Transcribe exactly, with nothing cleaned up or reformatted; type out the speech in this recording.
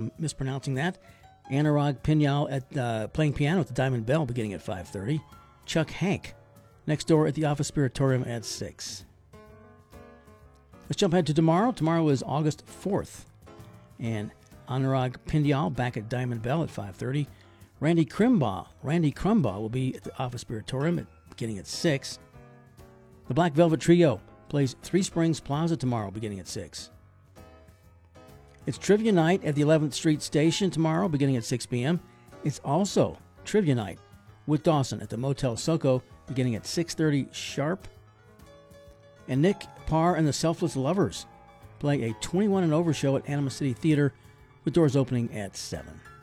I'm mispronouncing that. Anurag Pinyal at uh, playing piano at the Diamond Bell beginning at five thirty. Chuck Hank next door at the Office Spiritorium at six. Let's jump ahead to tomorrow. Tomorrow is August fourth. And Anurag Pindyal back at Diamond Bell at five thirty. Randy Crimbaugh, Randy Crumbaugh will be at the Office Spiritorium at, beginning at six. The Black Velvet Trio plays Three Springs Plaza tomorrow beginning at six. It's Trivia Night at the eleventh Street Station tomorrow beginning at six p.m. It's also Trivia Night with Dawson at the Motel Soco beginning at six thirty sharp. And Nick Parr and the Selfless Lovers play a twenty-one and over show at Anima City Theater with doors opening at seven.